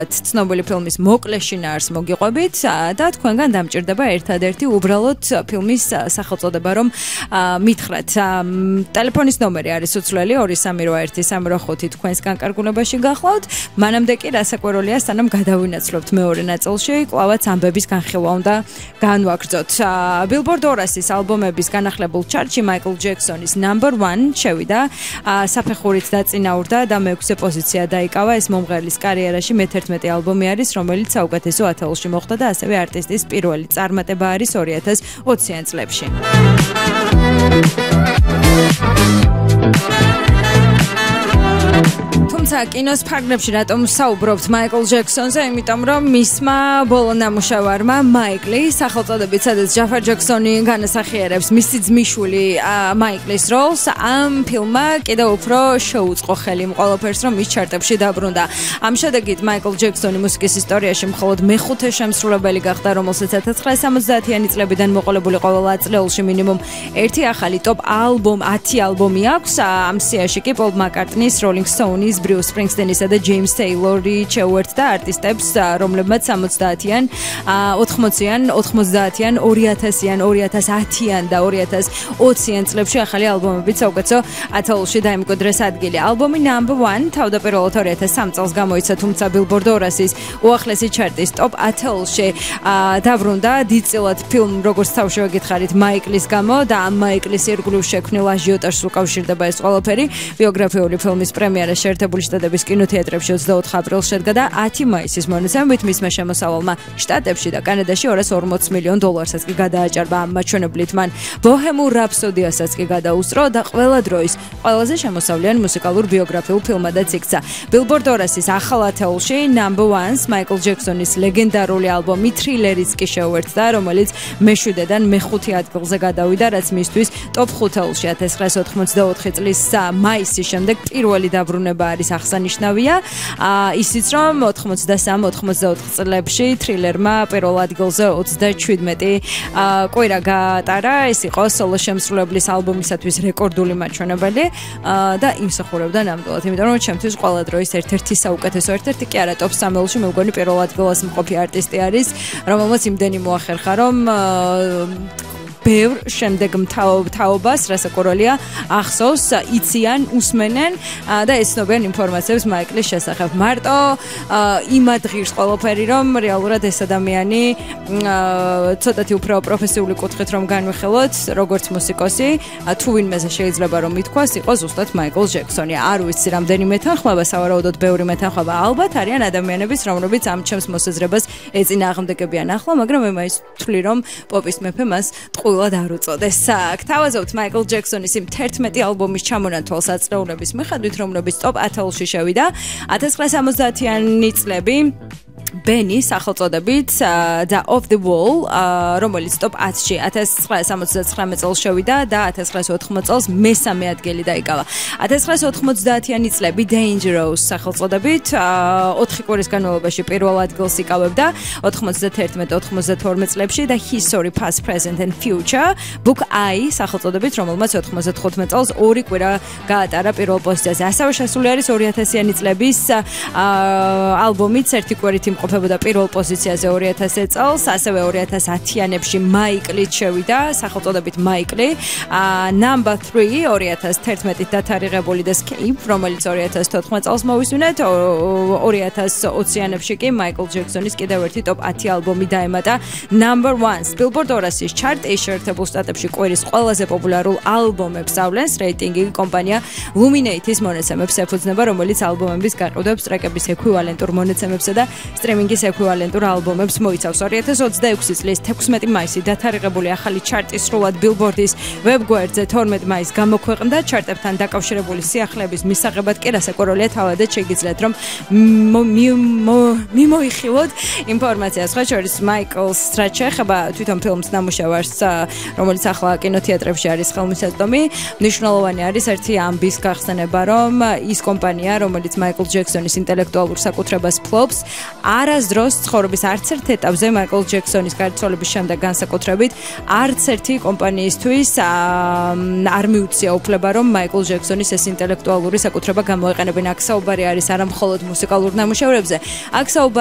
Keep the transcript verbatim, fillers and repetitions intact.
ცნობილი ფილმის მოკლე შინაარს მოგიყვებით და თქვენგან დამჭირდება ერთადერთი უბრალოდ ფილმის სახელწოდება რომ მითხრათ. ტელეფონის ნომერი არის უცვლელი ორი სამი რვა ერთი სამი რვა ხუთი თქვენს განკარგულებაში გახლავთ. მანამდე კი რასაკვირველია სანამ გადავინაცვლებთ მეორე ნაწილში კლავაც ამბების განხილვა უნდა განვაგრძოთ. Billboard ორასის ალბომების განახლებულ ჩარტში Michael Jackson-ის number one შევიდა. საფეხურით დაწინაურდა და მეექვსე პოზიცია დაიკავა. ეს მომღერლის კარიერაში მეთერთმეტე ალბომი არის, რომელიც საუკეთესო ათეულში მოხვდა და ასევე არტისტის პირველი წარმატება არის ორი ათას ოციან წლებში. თუმცა კინოს ფარგლებში რატომ საუბრობთ Michael Jackson-ზე, იმიტომ რომ მისმა ბოლო ნამუშევარმა Michael-ი, სახელწოდებით სადაც Jafar Jackson-ი განასახიერებს მისი ძმისშვილი Michael-ის როლს, ამ ფილმმა კიდევ უფრო შეუწყო ხელი იმ ყველაფერს, რომ ის ჩარტებში დაბრუნდა. ამ შედეგით Michael Jackson-ი მუსიკის ისტორიაში მხოლოდ მეხუთე შემსრულებელი გახდა, რომელსაც ათას ცხრაასა ოცდაათიანი წლებიდან მოყოლებული ყოველ ათწლეულში მინიმუმ ერთი ახალი ტოპ ალბომ ათი ალბომი აქვს. ამ სიაში კი Paul McCartney-ის, Rolling Stones-ის, Bruce Springsteen-ისა და James Taylor-ი შეუერთდა არტისტებს, რომლებმაც სამოცდაათიან, ოთხმოციან, ოთხმოცდაათიან, ორი ათასიან, ორი ათას ათიან და ორი ათას ოციან წლებში ახალი ალბომებით საუკეთესო ათეულში დაიმკვიდრეს ადგილი. ალბომი number one თავდაპირველად ორი ათას სამი წელს გამოიცა, თუმცა Billboard ორასის უახლესი ჩარტის ტოპ ათეულში დაბრუნდა დიდწილად ფილმ, როგორც თავშევე გითხარით, Michael-ის გამო და ამ Michael-ის ირგვლივ შექმნილ აჟიოტაჟს უკავშირდება ეს ყველაფერი. ბიოგრაფიული ფილმის პრემიერა შეერთებული შტატების კინოთეატრებში ოცდაოთხ აპრილს შედგა და ათი მაისის მონაცემებით მისმა შემოსავალმა შტატებში და კანადაში ორას ორმოც მილიონ დოლარსაც კი გადააჭარბა. ამ მაჩვენებლით მან ბოჰემურ რაფსოდიასაც კი გადაუსწრო და ყველა დროის ყველაზე შემოსავლიან მუსიკალურ ბიოგრაფიულ ფილმადაც იქცა. Billboard ორასის ახალ ათეულში number one-ს Michael Jackson-ის ლეგენდარული ალბომი Thriller-იც კი შეუერთდა, რომელიც მეშვიდედან მეხუთე ადგილზე გადავიდა, რაც მისთვის ტოპ ხუთეულში ათას ცხრაასა ოთხმოცდაოთხი წლის მაისის შემდეგ პირველი დაბრუნება არის აღსანიშნავია. ისიც რომ ოთხმოცდასამი ოთხმოცდაოთხ წლებში Thriller-მა პირველ ადგილზე ოცდაჩვიდმეტი კვირა გაატარა. ეს იყო სოლო შემსრულებლის ალბომისათვის რეკორდული მაჩვენებელი და იმსახურებდა ნამდვილად, იმიტომ რომ ჩემთვის ყველა დროის ერთ-ერთი საუკეთესო, ერთ-ერთი კი არა ტოპ სამეულში მე მგონი პირველ ადგილას მყოფი არტისტი არის, რომელმაც იმდენი მოახერხა, რომ ბევრ შემდეგ მთავობას რასაკვირველია ახსოვს, იციან, უსმენენ და ეცნობიან ინფორმაციებს Michael-ის შესახებ. მარტო იმ ადგილს ყველაფერი, რომ რეალურად ეს ადამიანი ცოტათი უფრო პროფესიული კუთხით რომ განვიხილოთ, როგორც მუსიკოსი, თუ ვინმეზე შეიძლება რომ ითქვას, იყო ზუსტად Michael Jackson-ი. არ ვიცი რამდენი მეთანხმება, სავარაუდოდ ბევრი მეთანხმება ალბათ არიან ადამიანების, რომლებიც ამ ჩემს მოსაზრებას ეწინააღმდეგებიან ახლა, მაგრამ მე მაინც ვთვლი, რომ პოპის მეფე მას ულად არ უწოდეს. გთავაზობთ Michael Jackson-ის იმ თერთმეტი ალბომის ჩამონათვალს აწლეულების მიხედვით, რომლებიც ტოპ ათეულში შევიდა. ათას ცხრაასა ოცდაათიანი წლები Benny სახელწოდებით და Off the Wall, რომელიც ტოპ ათში ათას ცხრაასა ოცდაცხრამეტ წელს შევიდა და ათას ცხრაასა ოთხმოცდაოთხ წელს მესამე ადგილი დაიკავა. ათას ცხრაასა ოთხმოცდაათიანი წლები Dangerous სახელწოდებით ოთხი კვირის განმავლობაში პირველ ადგილს იკავებდა ოთხმოცდათერთმეტ ოთხმოცდათორმეტ წლებში და History Past, Present and Future Book I სახელწოდებით, რომელმაც ოთხმოცდათხუთმეტ წელს ორი კვირა გაატარა პირველ პოზიციაზე. ასევე შესული არის ორი ათასიანი წლების ალბომიც ერთი კვირით იმყოფებოდა პირველ პოზიციაზე ორი ათასი წელს, ასევე ორი ათას ათიანებში Michael-იც შევიდა, სახელწოდებით Michael-ი. Number three ორი ათას თერთმეტით დათარიღებული და Escape, რომელიც ორი ათას თოთხმეტ წელს მოვისმინეთ, ორი ათას ოციანებში კი Michael Jackson-ის კიდევ ერთი ტოპ ათი ალბომი დაემატა number one. Billboard ორასის ჩარტი შეერთებულ შტატებში კვირის ყველაზე პოპულარულ ალბომებს ავლენს, რეიტინგი კომპანია Luminate-ის მონაცემებს ეფუძნება, რომელიც ალბომების გაყიდვებს, ტრეკების ექვივალენტურ მონაცემებსა და სტრიმინგის ექვივალენტურ ალბომებს მოიცავს. ორი ათას ოცდაექვსი წლის თექვსმეტი მაისი დათარიღებული ახალი ჩარტი სრულად Billboard-ის ვებგვერდზე თორმეტ მაისს გამოქვეყნდა. ჩარტებთან დაკავშირებული სიახლეების მისაღებად კი რასაკვირველია თავადაც შეგიძლიათ რომ მიმოიხილოთ ინფორმაცია. სხვა შორის Michael-ს რაც შეეხება თვითონ ფილმს ნამუშევარს, რომელიც ახლა კინოთეატრებში არის ხელმისაწვდომი, მნიშვნელოვანი არის ერთი ამბის გახსენება, რომ ის კომპანია, რომელიც Michael Jackson-ის ინტელექტუალურ საკუთრებას ფლობს, არასდროს ცხოვრების არც ერთ ეტაპზე მაიკლ ჯექსონის გარდაცვალების შემდეგ განსაკუთრებით არც ერთი კომპანიისთვის არ მიუწია უფლება რომ მაიკლ ჯექსონის ეს ინტელექტუალური საკუთრება გამოეყენებინა. აქ საუბარი არის არა მხოლოდ მუსიკალურ ნამუშევრებზე, აქ